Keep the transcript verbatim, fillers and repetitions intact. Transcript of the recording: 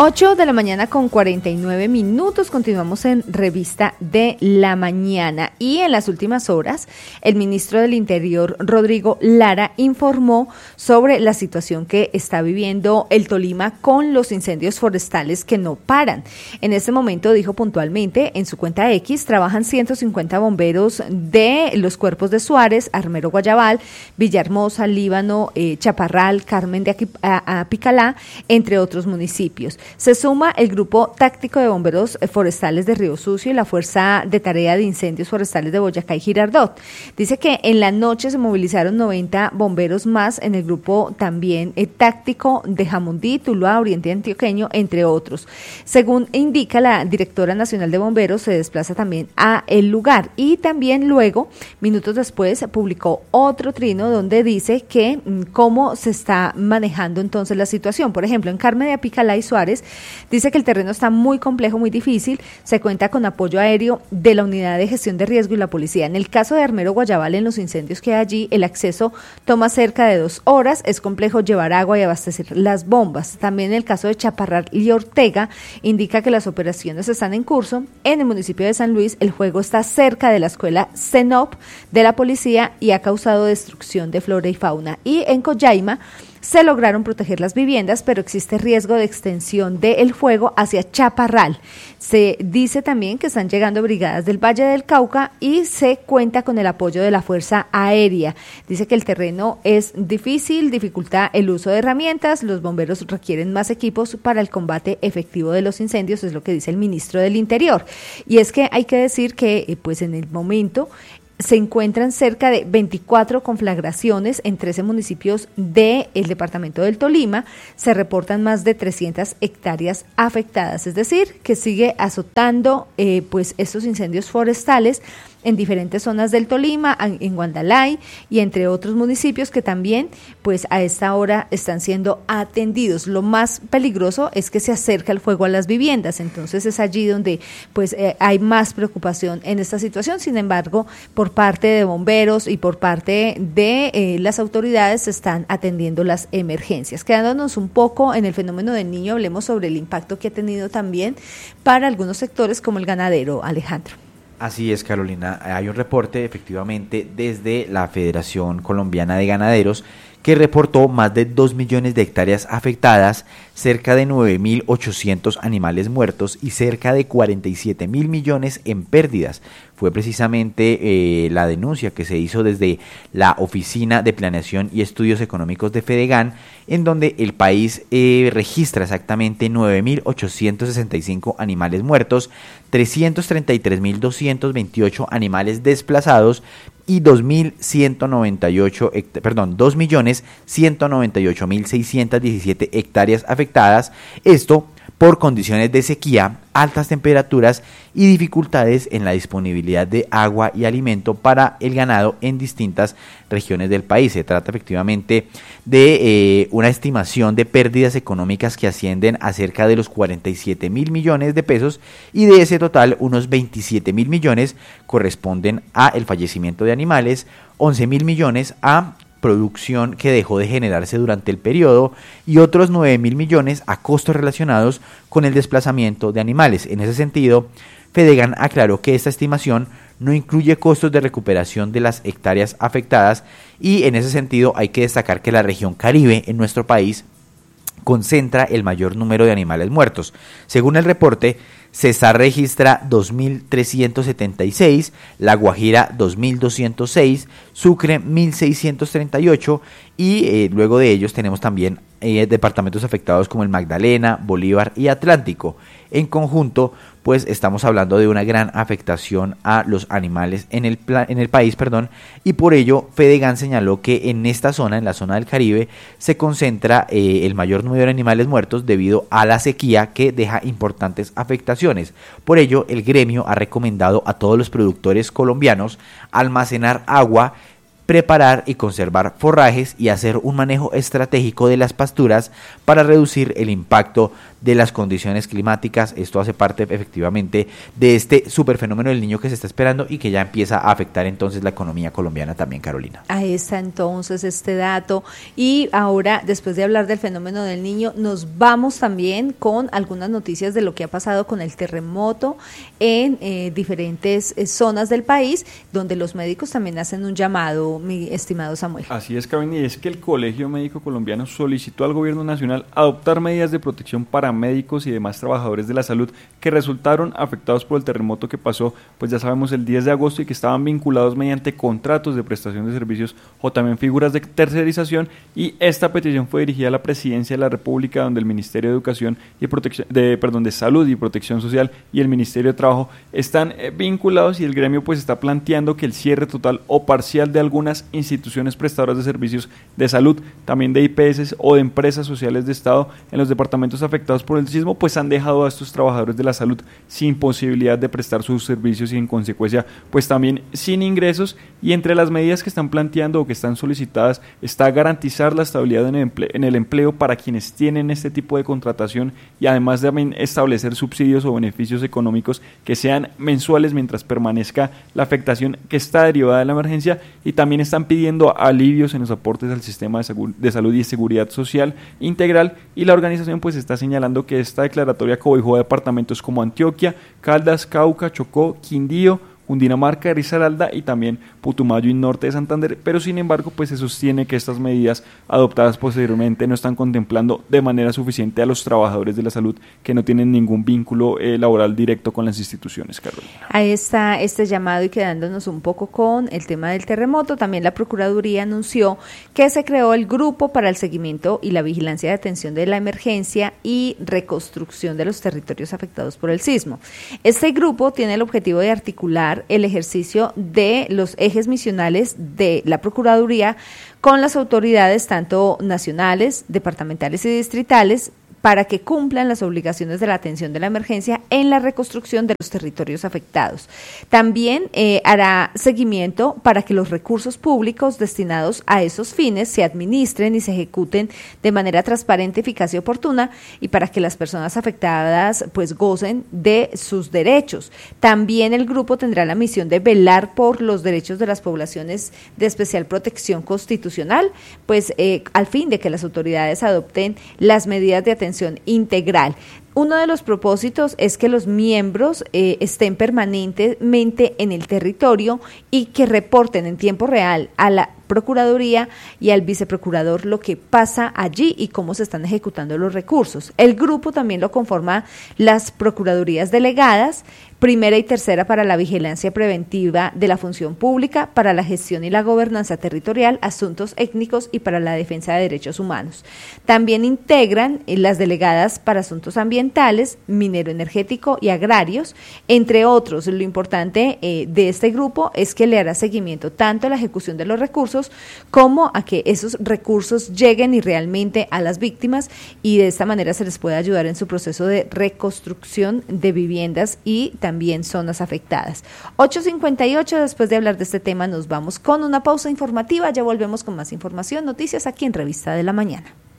ocho de la mañana con cuarenta y nueve minutos, continuamos en Revista de la Mañana y en las últimas horas el ministro del Interior, Rodrigo Lara, informó sobre la situación que está viviendo el Tolima con los incendios forestales que no paran. En este momento dijo puntualmente en su cuenta X, trabajan ciento cincuenta bomberos de los cuerpos de Suárez, Armero Guayabal, Villahermosa, Líbano, eh, Chaparral, Carmen de Apicalá, entre otros municipios. Se suma el Grupo Táctico de Bomberos Forestales de Río Sucio y la Fuerza de Tarea de Incendios Forestales de Boyacá y Girardot. Dice que en la noche se movilizaron noventa bomberos más en el grupo también eh, táctico de Jamundí, Tuluá, Oriente Antioqueño, entre otros. Según indica la directora nacional de bomberos, se desplaza también a el lugar y también luego, minutos después, publicó otro trino donde dice que mm, cómo se está manejando entonces la situación. Por ejemplo, en Carmen de Apicalá y Suárez, dice que el terreno está muy complejo, muy difícil, se cuenta con apoyo aéreo de la Unidad de Gestión de Riesgo y la Policía. En el caso de Armero Guayabal, en los incendios que hay allí, el acceso toma cerca de dos horas, es complejo llevar agua y abastecer las bombas. También en el caso de Chaparral y Ortega, indica que las operaciones están en curso. En el municipio de San Luis, el fuego está cerca de la escuela CENOP de la policía y ha causado destrucción de flora y fauna. Y en Coyaima, se lograron proteger las viviendas, pero existe riesgo de extensión del fuego hacia Chaparral. Se dice también que están llegando brigadas del Valle del Cauca y se cuenta con el apoyo de la Fuerza Aérea. Dice que el terreno es difícil, dificulta el uso de herramientas, los bomberos requieren más equipos para el combate efectivo de los incendios, es lo que dice el ministro del Interior. Y es que hay que decir que pues en el momento se encuentran cerca de veinticuatro conflagraciones en trece municipios del departamento del Tolima, se reportan más de trescientas hectáreas afectadas, es decir, que sigue azotando eh, pues estos incendios forestales en diferentes zonas del Tolima, en Guandalay y entre otros municipios que también pues a esta hora están siendo atendidos. Lo más peligroso es que se acerca el fuego a las viviendas, entonces es allí donde pues eh, hay más preocupación en esta situación. Sin embargo, por parte de bomberos y por parte de eh, las autoridades se están atendiendo las emergencias. Quedándonos un poco en el fenómeno del Niño, hablemos sobre el impacto que ha tenido también para algunos sectores como el ganadero, Alejandro. Así es, Carolina. Hay un reporte efectivamente desde la Federación Colombiana de Ganaderos que reportó más de dos millones de hectáreas afectadas, cerca de nueve mil ochocientos animales muertos y cerca de cuarenta y siete mil millones en pérdidas. Fue precisamente eh, la denuncia que se hizo desde la Oficina de Planeación y Estudios Económicos de Fedegan, en donde el país eh, registra exactamente nueve mil ochocientos sesenta y cinco animales muertos, trescientos treinta y tres mil doscientos veintiocho animales desplazados y dos mil ciento noventa y ocho, perdón, dos millones ciento noventa y ocho mil seiscientos diecisiete hectáreas afectadas, esto por condiciones de sequía, altas temperaturas y dificultades en la disponibilidad de agua y alimento para el ganado en distintas regiones del país. Se trata efectivamente de eh, una estimación de pérdidas económicas que ascienden a cerca de los cuarenta y siete mil millones de pesos y de ese total unos veintisiete mil millones corresponden a el fallecimiento de animales, once mil millones a producción que dejó de generarse durante el periodo y otros nueve mil millones a costos relacionados con el desplazamiento de animales. En ese sentido, Fedegan aclaró que esta estimación no incluye costos de recuperación de las hectáreas afectadas y en ese sentido hay que destacar que la región Caribe en nuestro país concentra el mayor número de animales muertos. Según el reporte, Cesar registra dos mil trescientos setenta y seis, La Guajira dos mil doscientos seis, Sucre mil seiscientos treinta y ocho y eh, luego de ellos tenemos también eh, departamentos afectados como el Magdalena, Bolívar y Atlántico. En conjunto, pues estamos hablando de una gran afectación a los animales en el, pla- en el país, perdón, y por ello Fedegan señaló que en esta zona, en la zona del Caribe, se concentra eh, el mayor número de animales muertos debido a la sequía que deja importantes afectaciones. Por ello, el gremio ha recomendado a todos los productores colombianos almacenar agua, preparar y conservar forrajes y hacer un manejo estratégico de las pasturas para reducir el impacto de las condiciones climáticas. Esto hace parte efectivamente de este superfenómeno del Niño que se está esperando y que ya empieza a afectar entonces la economía colombiana también, Carolina. Ahí está entonces este dato. Y ahora, después de hablar del fenómeno del Niño, nos vamos también con algunas noticias de lo que ha pasado con el terremoto en eh, diferentes eh, zonas del país, donde los médicos también hacen un llamado, mi estimado Samuel. Así es, Carolina, y es que el Colegio Médico Colombiano solicitó al gobierno nacional adoptar medidas de protección para médicos y demás trabajadores de la salud que resultaron afectados por el terremoto que pasó, pues ya sabemos, el diez de agosto, y que estaban vinculados mediante contratos de prestación de servicios o también figuras de tercerización. Y esta petición fue dirigida a la Presidencia de la República, donde el Ministerio de Educación y Protección de, perdón, de Salud y Protección Social y el Ministerio de Trabajo están eh, vinculados, y el gremio pues está planteando que el cierre total o parcial de algunas instituciones prestadoras de servicios de salud, también de I P S o de empresas sociales de Estado en los departamentos afectados por el sismo, pues han dejado a estos trabajadores de la salud sin posibilidad de prestar sus servicios y en consecuencia pues también sin ingresos. Y entre las medidas que están planteando o que están solicitadas está garantizar la estabilidad en el empleo, en el empleo para quienes tienen este tipo de contratación, y además también establecer subsidios o beneficios económicos que sean mensuales mientras permanezca la afectación que está derivada de la emergencia. Y también están pidiendo alivios en los aportes al sistema de, segur- de salud y seguridad social integral, y la organización pues está señalando que esta declaratoria cobijó a departamentos como Antioquia, Caldas, Cauca, Chocó, Quindío, Cundinamarca, Risaralda y también Putumayo y norte de Santander, pero sin embargo pues se sostiene que estas medidas adoptadas posteriormente no están contemplando de manera suficiente a los trabajadores de la salud que no tienen ningún vínculo eh, laboral directo con las instituciones, Carolina. Ahí está este llamado, y quedándonos un poco con el tema del terremoto, también la Procuraduría anunció que se creó el Grupo para el Seguimiento y la Vigilancia de Atención de la Emergencia y Reconstrucción de los Territorios Afectados por el Sismo. Este grupo tiene el objetivo de articular el ejercicio de los ejes misionales de la Procuraduría con las autoridades tanto nacionales, departamentales y distritales, para que cumplan las obligaciones de la atención de la emergencia en la reconstrucción de los territorios afectados. También eh, hará seguimiento para que los recursos públicos destinados a esos fines se administren y se ejecuten de manera transparente, eficaz y oportuna, y para que las personas afectadas pues gocen de sus derechos. También el grupo tendrá la misión de velar por los derechos de las poblaciones de especial protección constitucional, pues eh, al fin de que las autoridades adopten las medidas de atención integral. Uno de los propósitos es que los miembros eh, estén permanentemente en el territorio y que reporten en tiempo real a la Procuraduría y al viceprocurador lo que pasa allí y cómo se están ejecutando los recursos. El grupo también lo conforma las procuradurías delegadas, primera y tercera para la vigilancia preventiva de la función pública, para la gestión y la gobernanza territorial, asuntos étnicos y para la defensa de derechos humanos. También integran las delegadas para asuntos ambientales, minero energético y agrarios, entre otros. Lo importante eh, de este grupo es que le hará seguimiento tanto a la ejecución de los recursos como a que esos recursos lleguen y realmente a las víctimas, y de esta manera se les puede ayudar en su proceso de reconstrucción de viviendas y también zonas afectadas. ocho cincuenta y ocho, después de hablar de este tema nos vamos con una pausa informativa, ya volvemos con más información, noticias aquí en Revista de la Mañana.